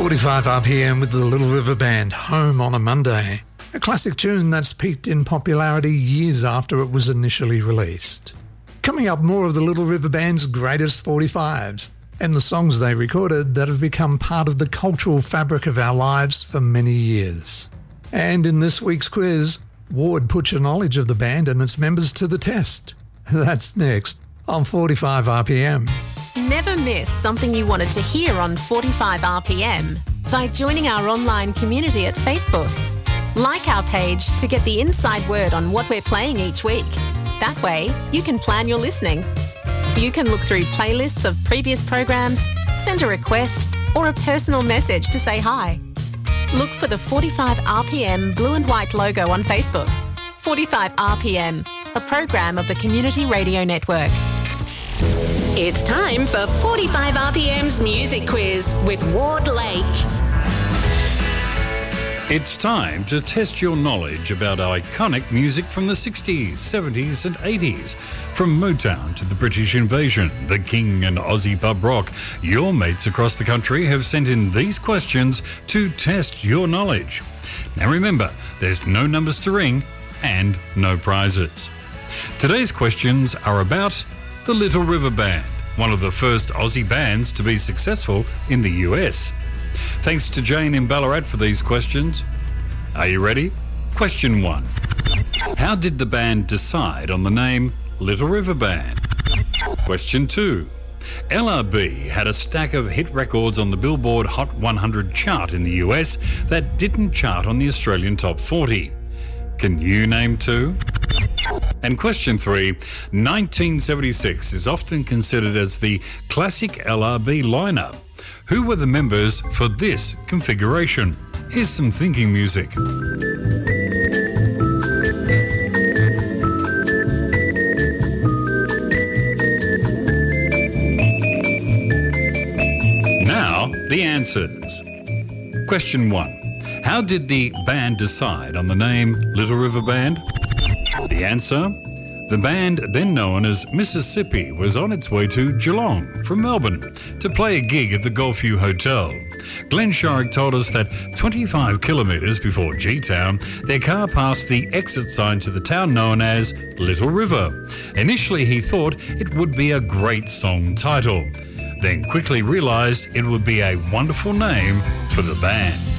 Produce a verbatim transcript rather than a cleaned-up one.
forty-five R P M with the Little River Band, Home on a Monday. A classic tune that's peaked in popularity years after it was initially released. Coming up, more of the Little River Band's greatest forty-fives and the songs they recorded that have become part of the cultural fabric of our lives for many years. And in this week's quiz, Ward puts your knowledge of the band and its members to the test. That's next on forty-five R P M. Never miss something you wanted to hear on forty-five R P M by joining our online community at Facebook. Like our page to get the inside word on what we're playing each week. That way, you can plan your listening. You can look through playlists of previous programs, send a request, or a personal message to say hi. Look for the forty-five R P M blue and white logo on Facebook. forty-five R P M, a program of the Community Radio Network. It's time for forty-five R P M's Music Quiz with Ward Lake. It's time to test your knowledge about iconic music from the sixties, seventies and eighties. From Motown to the British Invasion, the King and Aussie pub rock, your mates across the country have sent in these questions to test your knowledge. Now remember, there's no numbers to ring and no prizes. Today's questions are about the Little River Band, one of the first Aussie bands to be successful in the U S. Thanks to Jane in Ballarat for these questions. Are you ready? Question one. How did the band decide on the name Little River Band? Question two. L R B had a stack of hit records on the Billboard Hot one hundred chart in the U S that didn't chart on the Australian Top forty. Can you name two? And question three. nineteen seventy-six is often considered as the classic L R B lineup. Who were the members for this configuration? Here's some thinking music. Now, the answers. Question one. How did the band decide on the name Little River Band? The answer. The band, then known as Mississippi, was on its way to Geelong from Melbourne to play a gig at the Gulfview Hotel. Glenn Shorrock told us that twenty-five kilometres before G-Town, their car passed the exit sign to the town known as Little River. Initially, he thought it would be a great song title, then quickly realised it would be a wonderful name for the band.